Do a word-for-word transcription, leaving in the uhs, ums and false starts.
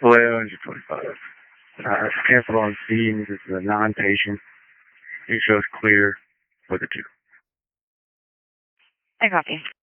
eleven twenty-five. Uh, canceled on scene. This is a non-patient. It shows clear for the two. I copy.